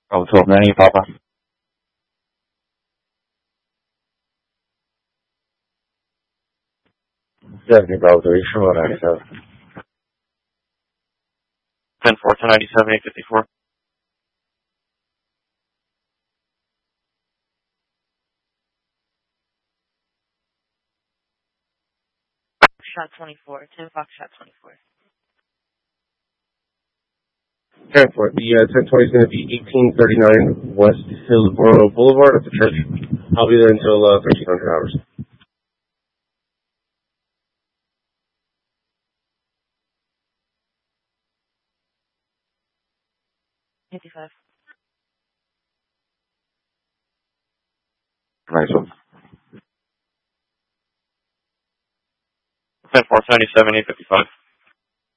Bravo 1290, Papa. 70, Bravo 3, Charlotte 97. 10-4, 1097, 854. Shot 24, 10 Fox shot 24. Transport. The 1020 is going to be 1839 West Hillsborough Boulevard at the church. I'll be there until 1300 hours. Nice one. 10-4, 1097, 855.